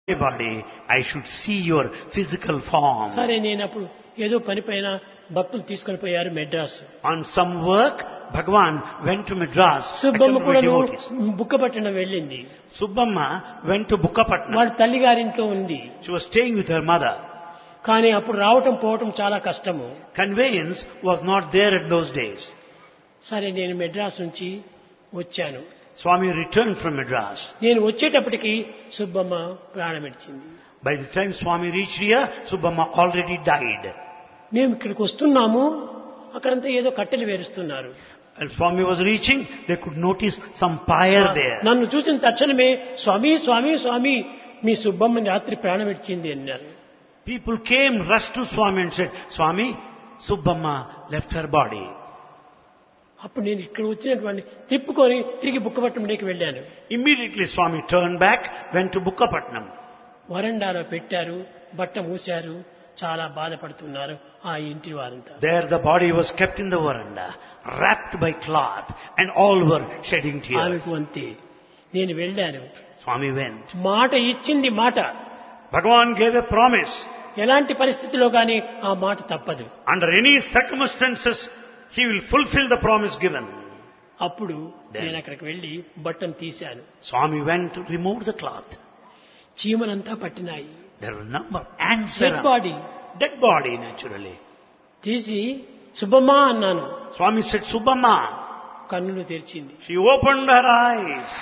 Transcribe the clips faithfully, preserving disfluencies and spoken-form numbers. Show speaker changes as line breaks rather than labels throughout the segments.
body, I should see your physical form.
సరే నేను అప్పుడు ఏదో పని పైన భక్తులు తీసుకొని పోయారు Madras.
On some work, Bhagavan went to Madras.
Subbamma
accompanied
కూడా
by devotees.
బుక్కపట్నం వెళ్ళింది.
Subbamma went to Bukkapatnam.
వాళ్ళ తల్లి గారింట్లో ఉంది.
She was staying with her mother.
కానీ అప్పుడు రావటం పోవటం చాలా కష్టము.
Conveyance was not there in those days.
సరే నేను మెడ్రాస్ నుంచి వచ్చాను.
Swami returned from Madras.
నేను వచ్చేటప్పటికి సుబ్బమ్మ ప్రాణం విడిచింది.
By the time Swami reached here, Subbamma already died.
మేము ఇక్కడికి వస్తున్నాము, అక్కడంతా ఏదో కట్టెలు వేరుస్తున్నారు.
And Swami was reaching, they could notice some pyre there.
నన్ను చూసిన తక్షణమే స్వామి స్వామి స్వామి మీ సుబ్బమ్మని రాత్రి ప్రాణం విడిచింది అన్నారు.
People came, rushed to Swami and said, Swami, Subbamma left her body.
అప్పుడు నేను ఇక్కడ వచ్చినటువంటి తిప్పుకొని తిరిగి బుక్కపట్నంలోకి వెళ్ళాను.
Immediately Swami turned back, went to Bukkapatnam.
వరండాలో పెట్టారు, బట్ట మూశారు, చాలా బాధపడుతున్నారు ఆ ఇంటి వారంతా.
There the body was kept in the veranda, wrapped by cloth, and all were shedding tears.
ఆమెకు అంతే. నేను వెళ్ళాను.
Swami went.
మాట ఇచ్చింది మాట.
Bhagavan gave a promise.
ఎలాంటి పరిస్థితిలో గాని ఆ మాట తప్పదు.
Under any circumstances, he will fulfill the promise given.
అప్పుడు నేను అక్కడికి వెళ్లి బట్టను తీశాను.
Swami went to remove the cloth.
చీమలంతా పట్టినాయి.
There were a number of ants
dead
around.
Body
Dead body, naturally.
తీసి సుబ్బమ్మ అన్నాను.
Swami said, Subbamma.
కన్నులు తెరిచింది.
She opened her eyes.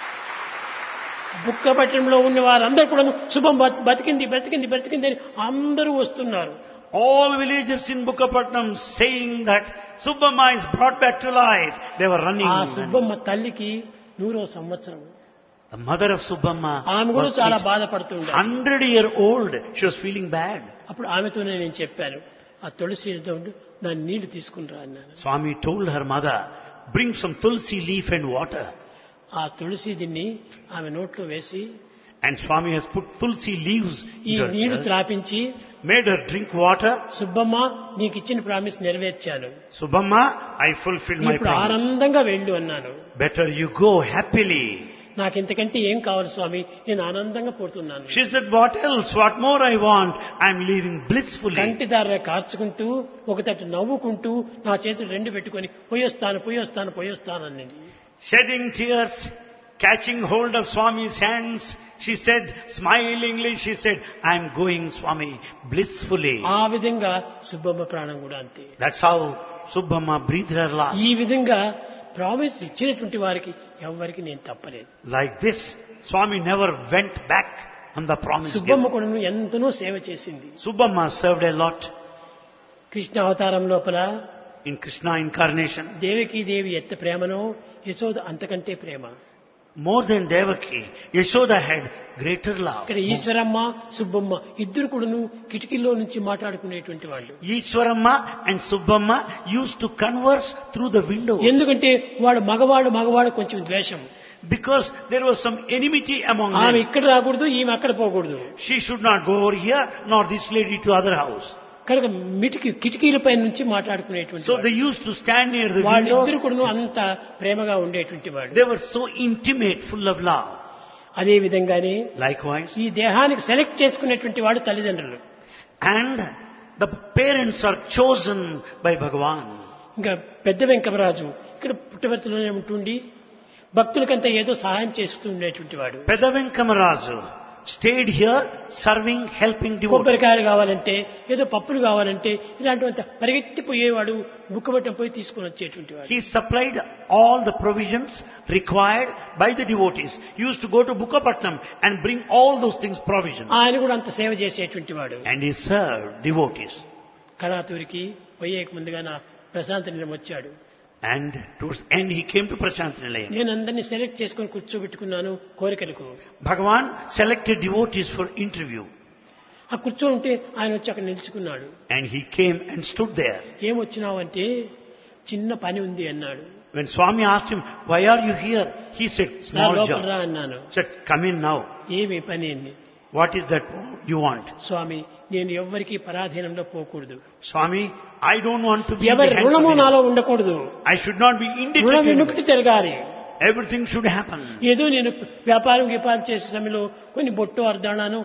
బుక్కపట్నంలో ఉన్న వారందరూ కూడా శుభం బతికింది బతికింది బతికింది అని అందరూ వస్తున్నారు.
All villagers in Bukkapatnam saying that Subbamma is brought back to life. They were running.
ఆ సుబ్బమ్మ తల్లికి నూరో సంవత్సరం.
The mother of Subbamma
ఆమె కూడా
was
చాలా బాధపడుతుంది.
hundred year old. She was feeling bad.
అప్పుడు ఆమెతోనే నేను చెప్పాను, ఆ తులసి దాని నీళ్లు తీసుకునిరా అన్నాను.
Swami told her mother, bring some tulsi leaf and water.
ఆ తులసి దీన్ని ఆమె నోట్లో వేసి,
And Swami has put tulsi leaves
ఈ
in her
నీళ్లు
ear,
త్రాపించి,
made her drink water.
Subbamma నీకు ఇచ్చిన promise నెరవేర్చాను,
Subbamma, I fulfilled my
ఇప్పుడు
promise.
ఆనందంగా వెళ్ళు అన్నాను.
Better you go happily.
నాకు ఇంతకంటే ఏం కావాలి స్వామి, నేను ఆనందంగా పోతున్నాను.
She said, what else? What more I want? I'm leaving blissfully.
కంటి దార కార్చుకుంటూ ఒకతట్టు నవ్వుకుంటూ నా చేతులు రెండు పెట్టుకొని పోయొస్తాను పోయొస్తాను పోయొస్తాను అన్నది.
Shedding tears, catching hold of Swami's hands, she said, smilingly, she said, I'm going, Swami, blissfully.
ఆ విధంగా సుబ్బమ్మ ప్రాణం కూడా అంతే.
That's how Subbamma breathed her last.
ఈ విధంగా ప్రామిస్ ఇచ్చినటువంటి వారికి ఎవరికి నేను తప్పలేదు.
Like this, Swami never went back on the promise
Subbamma
given.
కూడా ఎంతనో సేవ చేసింది.
Subbamma served a lot
Krishna అవతారం లోపల
in Krishna incarnation.
దేవకీ దేవి ఎంత ప్రేమనో యశోద అంతకంటే ప్రేమ.
More than Devaki, Yashoda had greater love.
ఇక్కడ ఈశ్వరమ్మ సుబ్బమ్మ ఇద్దరు కూడాను కిటికీలో నుంచి మాట్లాడుకునేటువంటి వాళ్ళు.
Ishwaramma and Subbamma used to converse through the window.
ఎందుకంటే వాడు మగవాడు మగవాడు కొంచెం ద్వేషం.
Because there was some enmity among
ఆమె
them.
ఇక్కడ రాకూడదు, ఈమె అక్కడ పోకూడదు.
She should not go over here, nor this lady to other house.
కనుక మిటికి కిటికీలపై నుంచి మాట్లాడుకునేటువంటి
So
వాళ్ళు.
they used to stand near the
వాళ్ళిద్దరు
windows.
కూడాను అంత ప్రేమగా ఉండేటువంటి వాడు.
They were so intimate, full of love.
అదే విధంగానే
Likewise.
ఈ దేహానికి సెలెక్ట్ చేసుకునేటువంటి వాడు తల్లిదండ్రులు.
And the parents are chosen by Bhagavan.
ఇంకా పెద్ద వెంకమరాజు ఇక్కడ పుట్టవర్తిలోనే ఉంటుండి భక్తులకంతా ఏదో సహాయం చేస్తూ ఉండేటువంటి వాడు.
Pedavenkamarazu stayed here serving, helping devotees.
కొబ్బరికాయలు కావాలంటే ఏదో పప్పులు కావాలంటే ఇలాంటివంత పరిగెత్తిపోయేవాడు, బుక్కబట్టం పోయి తీసుకొని వచ్చేటువంటి వాడు.
He supplied all the provisions required by the devotees. He used to go to Bukkapatnam and bring all those things, provisions.
ఆయన కూడా అంత సేవ చేసేటువంటి వాడు.
And he served devotees.
కళాతూరికి పోయేక ముందుగా నా ప్రశాంత నిలయం వచ్చాడు.
And towards the end he came to Prashant Nilayam.
నేను అందరినీ సెలెక్ట్ చేసుకొని కూర్చోబెట్టుకున్నాను కోరికలకు.
Bhagavan selected devotees for interview.
ఆ కూర్చొని ఉంటే ఆయన వచ్చి అక్కడ నిలుచుకున్నాడు.
And he came and stood there.
ఏమొచ్చినావంటే చిన్న పని ఉంది అన్నాడు.
When Swami asked him, why are you here? He said,
నా
small
లోపల రా
job.
అన్నాను.
Said, come in now.
ఏమి పని అని.
What is that you want?
స్వామి నేను ఎవ్వరికీ పరాధీనంలో పోకూడదు.
Swami, I don't want to be in the
ఎవరి
hands
రుణము
of
నాలో
anyone.
ఉండకూడదు.
I should not be
రుణ
indebted.
విముక్తి జరగాలి.
Everything should happen.
ఏదో నేను వ్యాపారం వ్యాపారం చేసే సమయంలో కొన్ని బొట్టు అర్ధానాను